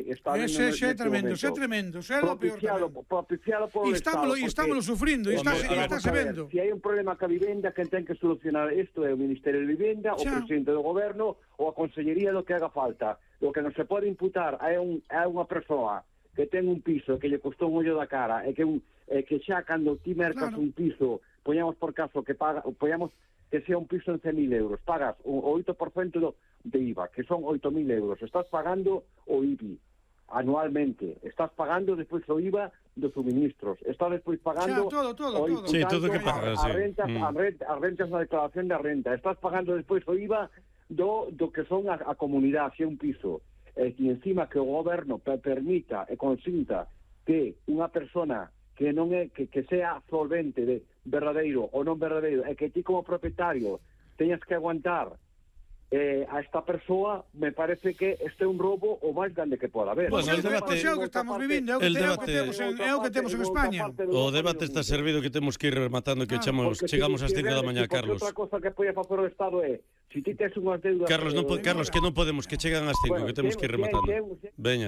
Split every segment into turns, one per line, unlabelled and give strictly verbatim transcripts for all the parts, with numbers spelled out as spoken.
está
ese é tremendo, ese é tremendo, ese é o peor tamén.
Propiciado por o Estado.
E estámoslo sufrindo, e estáse vendo.
Se hai un problema ca vivenda, quen ten que solucionar isto é o Ministerio de Vivenda, o Presidente do Goberno ou a Consellería do que haga falta. O que non se pode imputar é unha persoa que ten un piso que lle costou un ollo da cara e que que xa cando ti mercas un piso, poñamos por caso que paga, poñamos que sea un piso en cen mil euros, pagas o oito por cento de I V A, que son oito mil euros. Estás pagando o I B I anualmente. Estás pagando despois o I V A dos suministros. Estás despois pagando
xa, todo, todo, todo.
Sí, todo que pagas,
a, a, rentas, mm. a, renta, a rentas na declaración de renta. Estás pagando despois o I V A do, do que son a, a comunidade, se é un piso. E que encima que o goberno permita e consinta que unha persona que non é que, que sea solvente de verdadeiro ou non verdadeiro, e que ti como propietario teñas que aguantar eh, a esta persoa, me parece que este é un robo o máis grande que poda haber.
Bueno, el debate é o que estamos vivindo, é o que temos en, é o que temos en España.
O debate está servido, que temos que ir rematando, que chegamos ás cinco da mañá, Carlos.
Outra cosa que pode facer o Estado é, si ti tes unhas deudas...
Carlos, non Carlos, que non podemos, que chegan ás cinco, que temos que ir rematando. Veña.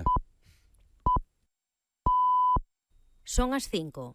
Son as cinco.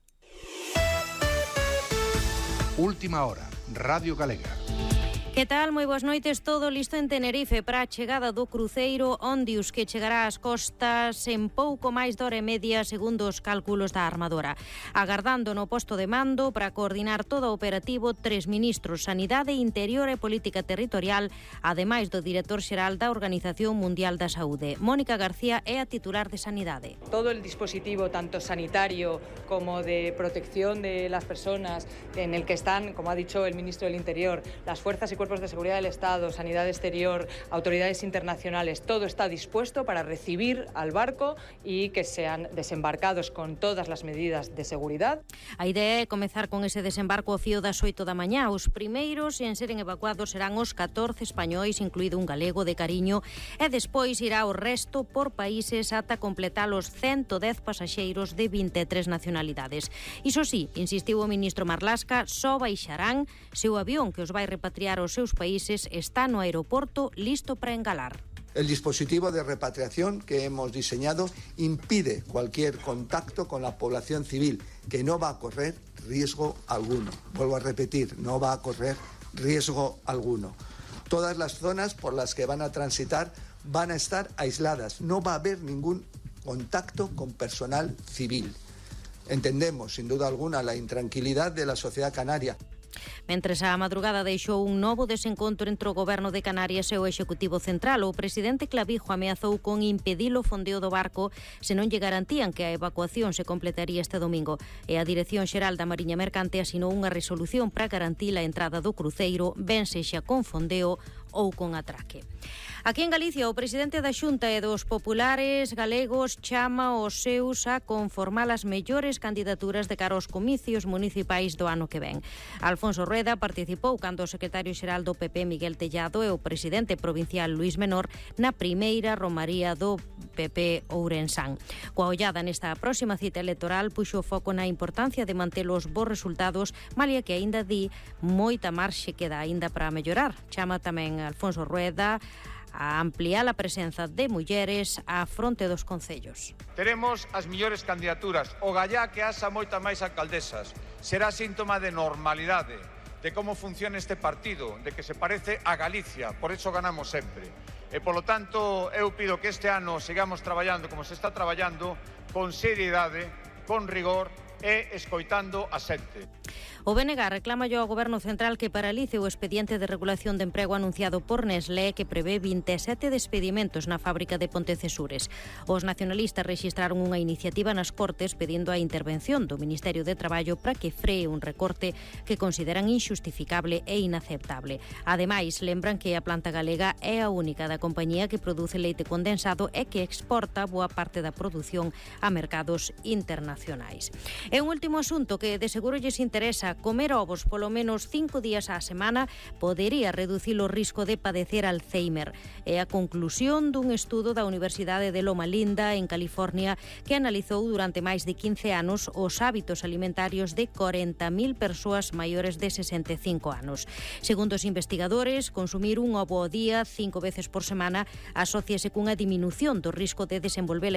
Última hora, Radio Galega.
Que tal? Moi boas noites, todo listo en Tenerife para a chegada do cruceiro Ondius, que chegará ás costas en pouco máis de hora e media, segundo os cálculos da armadora. Agardando no posto de mando para coordinar todo o operativo tres ministros, Sanidade, Interior e Política Territorial, ademais do director xeral da Organización Mundial da Saúde. Mónica García é a titular de Sanidade.
Todo el dispositivo, tanto sanitario como de protección de las personas, en el que están, como ha dicho el ministro del Interior, las fuerzas y cuerpos de seguridad del Estado, Sanidad Exterior, autoridades internacionales, todo está dispuesto para recibir al barco y que sean desembarcados con todas las medidas de seguridad.
A idea é comezar con ese desembarco ao fío das oito da mañá. Os primeiros en seren evacuados serán os catorce españois, incluído un galego de cariño, e despois irá o resto por países ata completar os ciento dez pasaxeiros de vinte e tres nacionalidades. Iso sí, insistiu o ministro Marlasca, só baixarán se o avión que os vai repatriar aos seus países está no aeroporto listo para engalar.
El dispositivo de repatriación que hemos diseñado impide cualquier contacto con la población civil, que no va a correr riesgo alguno. Vuelvo a repetir, no va a correr riesgo alguno. Todas las zonas por las que van a transitar van a estar aisladas. No va a haber ningún contacto con personal civil. Entendemos, sin duda alguna, la intranquilidad de la sociedad canaria.
Mentres a madrugada deixou un novo desencontro entre o Goberno de Canarias e o Executivo Central, o presidente Clavijo ameazou con impedir o fondeo do barco se non lle garantían que a evacuación se completaría este domingo. E a Dirección Xeral da Mariña Mercante asinou unha resolución para garantir a entrada do cruceiro, ben sexa con fondeo ou con atraque. Aquí en Galicia, o presidente da Xunta e dos populares galegos chama os seus a conformar as mellores candidaturas de cara aos comicios municipais do ano que ven. Alfonso Rueda participou cando o secretario xeral do P P, Miguel Tellado, e o presidente provincial, Luís Menor, na primeira romaría do P P Ourensán. Coa ollada nesta próxima cita electoral, puxo o foco na importancia de manter os bons resultados, malia que aínda di moita marxe queda aínda para mellorar. Chama tamén Alfonso Rueda a ampliar a presenza de mulleres á fronte dos concellos.
Teremos as millores candidaturas. O Gallá que asa moita máis alcaldesas. Será síntoma de normalidade, de como funciona este partido, de que se parece a Galicia, por eso ganamos sempre. E, polo tanto, eu pido que este ano sigamos traballando como se está traballando, con seriedade, con rigor e escoitando a xente.
O B N G reclama ao Goberno Central que paralice o expediente de regulación de emprego anunciado por Nestlé, que prevé vinte e sete despedimentos na fábrica de Pontecesures. Os nacionalistas rexistraron unha iniciativa nas Cortes pedindo a intervención do Ministerio de Traballo para que free un recorte que consideran injustificable e inaceptable. Ademais, lembran que a planta galega é a única da compañía que produce leite condensado e que exporta boa parte da produción a mercados internacionais. E un último asunto que de seguro lles interesa: comer ovos polo menos cinco días á semana podería reducir o risco de padecer Alzheimer. É a conclusión dun estudo da Universidade de Loma Linda, en California, que analizou durante máis de quince anos os hábitos alimentarios de corenta mil persoas maiores de sesenta e cinco anos. Segundo os investigadores, consumir un ovo ao día cinco veces por semana asóciase cunha diminución do risco de desenvolver